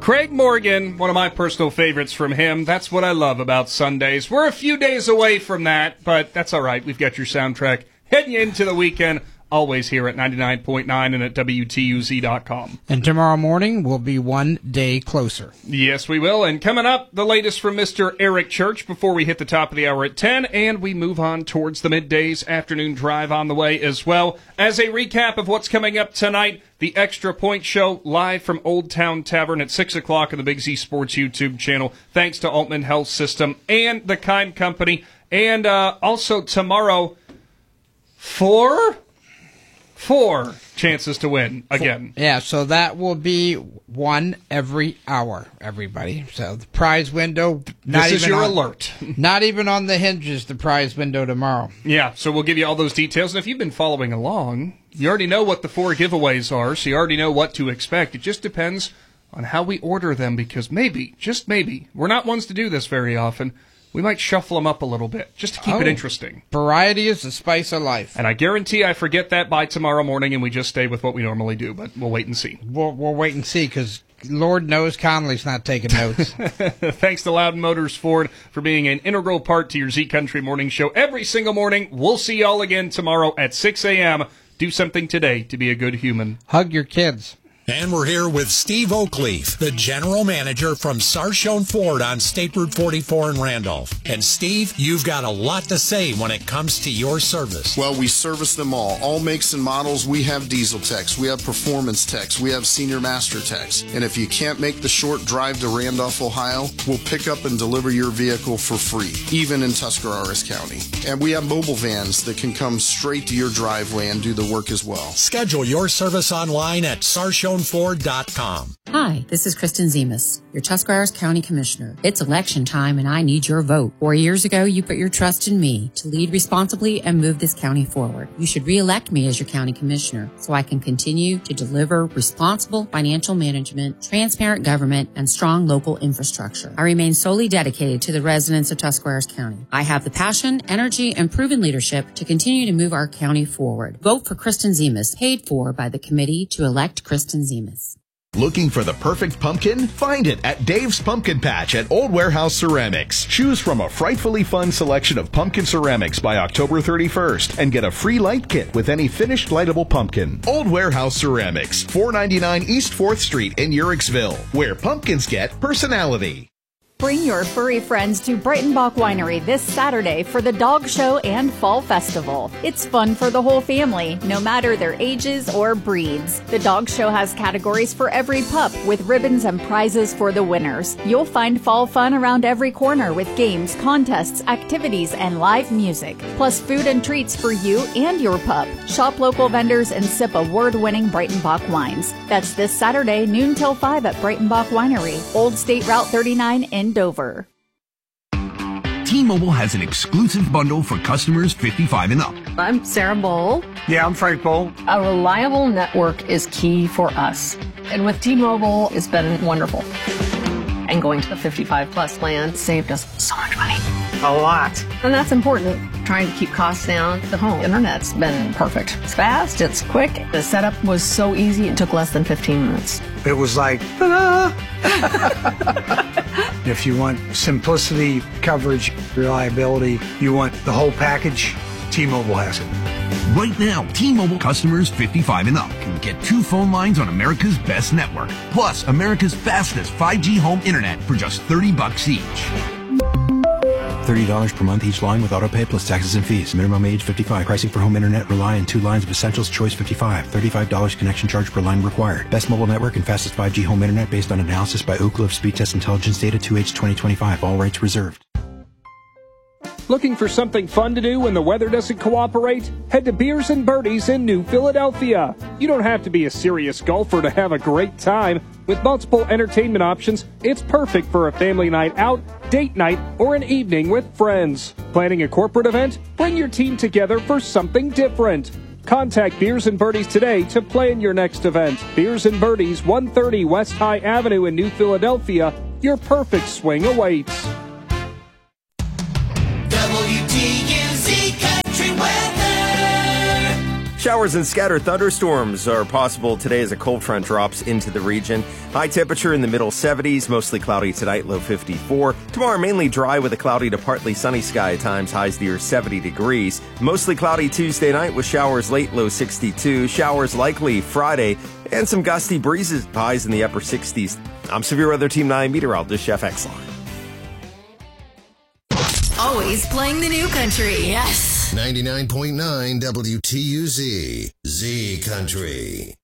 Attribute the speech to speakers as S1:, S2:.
S1: Craig Morgan, one of my personal favorites from him. That's what I love about Sundays. We're a few days away from that, but that's all right. We've got your soundtrack heading into the weekend, always here at 99.9 and at WTUZ.com.
S2: And tomorrow morning will be one day closer.
S1: Yes, we will. And coming up, the latest from Mr. Eric Church before we hit the top of the hour at 10, and we move on towards the midday's afternoon drive on the way as well. As a recap of what's coming up tonight, the Extra Point Show live from Old Town Tavern at 6 o'clock on the Big Z Sports YouTube channel, thanks to Altman Health System and the Kind Company. And also tomorrow, four chances to win again.
S2: Yeah, so that will be one every hour, everybody. So the prize window,
S1: this is your alert.
S2: Not even on the hinges, the prize window tomorrow.
S1: Yeah, so we'll give you all those details. And if you've been following along, you already know what the 4 giveaways are, so you already know what to expect. It just depends on how we order them, because maybe, just maybe, we're not ones to do this very often. We might shuffle them up a little bit, just to keep it interesting.
S2: Variety is the spice of life.
S1: And I guarantee I forget that by tomorrow morning, and we just stay with what we normally do, but we'll wait and see.
S2: We'll wait and see, because Lord knows Conley's not taking notes.
S1: Thanks to Loudon Motors Ford for being an integral part to your Z Country Morning Show every single morning. We'll see y'all again tomorrow at 6 a.m. Do something today to be a good human.
S2: Hug your kids.
S3: And we're here with Steve Oakleaf, the general manager from Sarshone Ford on State Route 44 in Randolph. And Steve, you've got a lot to say when it comes to your service.
S4: Well, we service them all makes and models. We have diesel techs, we have performance techs, we have senior master techs. And if you can't make the short drive to Randolph, Ohio, we'll pick up and deliver your vehicle for free, even in Tuscarawas County. And we have mobile vans that can come straight to your driveway and do the work as well.
S3: Schedule your service online at SarshoneFord.com.
S5: Hi, this is Kristen Zemas, your Tuscarawas County Commissioner. It's election time and I need your vote. 4 years ago, you put your trust in me to lead responsibly and move this county forward. You should re-elect me as your county commissioner so I can continue to deliver responsible financial management, transparent government, and strong local infrastructure. I remain solely dedicated to the residents of Tuscarawas County. I have the passion, energy, and proven leadership to continue to move our county forward. Vote for Kristen Zemas, paid for by the committee to elect Kristen Zemas.
S6: Looking for the perfect pumpkin? Find it at Dave's Pumpkin Patch at Old Warehouse Ceramics. Choose from a frightfully fun selection of pumpkin ceramics by October 31st and get a free light kit with any finished lightable pumpkin. Old Warehouse Ceramics, 499 East 4th Street in Uricksville, where pumpkins get personality.
S7: Bring your furry friends to Breitenbach Winery this Saturday for the Dog Show and Fall Festival. It's fun for the whole family, no matter their ages or breeds. The Dog Show has categories for every pup with ribbons and prizes for the winners. You'll find fall fun around every corner with games, contests, activities, and live music. Plus food and treats for you and your pup. Shop local vendors and sip award-winning Breitenbach wines. That's this Saturday, noon till 5 at Breitenbach Winery, Old State Route 39 in Dover.
S8: T-Mobile has an exclusive bundle for customers 55 and up.
S9: I'm Sarah Bowl.
S10: Yeah, I'm Frank Bowl.
S9: A reliable network is key for us. And with T-Mobile, it's been wonderful. And going to the 55 plus plan saved us so much money.
S10: A lot.
S9: And that's important. Trying to keep costs down. The home internet's been perfect. It's fast, it's quick. The setup was so easy, it took less than 15 minutes.
S10: It was like, ta-da! If you want simplicity, coverage, reliability, you want the whole package, T-Mobile has it.
S8: Right now, T-Mobile customers 55 and up can get 2 phone lines on America's best network, plus America's fastest 5G home internet for just $30 each.
S11: $30 per month each line with autopay plus taxes and fees. Minimum age 55. Pricing for home internet rely on 2 lines of Essentials Choice 55. $35 connection charge per line required. Best mobile network and fastest 5G home internet based on analysis by Ookla of Speed Test Intelligence data 2H 2025. All rights reserved.
S1: Looking for something fun to do when the weather doesn't cooperate? Head to Beers and Birdies in New Philadelphia. You don't have to be a serious golfer to have a great time. With multiple entertainment options, it's perfect for a family night out, date night, or an evening with friends. Planning a corporate event? Bring your team together for something different. Contact Beers and Birdies today to plan your next event. Beers and Birdies, 130 West High Avenue in New Philadelphia. Your perfect swing awaits.
S12: WTUZ Country Weather.
S13: Showers
S12: Showers and scattered thunderstorms are possible today as a cold front drops into the region. High temperature in the middle 70s, mostly cloudy tonight, low 54. Tomorrow mainly dry with a cloudy to partly sunny sky at times, highs near 70 degrees. Mostly cloudy Tuesday night with showers late, low 62. Showers likely Friday and some gusty breezes, highs in the upper 60s. I'm Severe Weather Team 9 meteorologist Chef Exline.
S13: Always playing the new country, yes.
S14: 99.9 WTUZ, Z Country.